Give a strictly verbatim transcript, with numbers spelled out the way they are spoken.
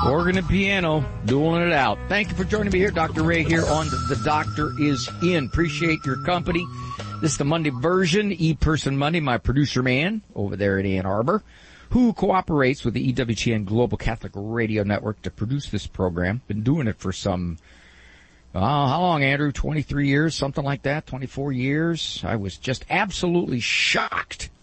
Organ and piano, dueling it out. Thank you for joining me here. Doctor Ray here on The Doctor Is In. Appreciate your company. This is the Monday version, E-Person Monday. My producer man over there in Ann Arbor, who cooperates with the E W T N Global Catholic Radio Network to produce this program. Been doing it for some, uh, how long, Andrew? twenty-three years, something like that, twenty-four years. I was just absolutely shocked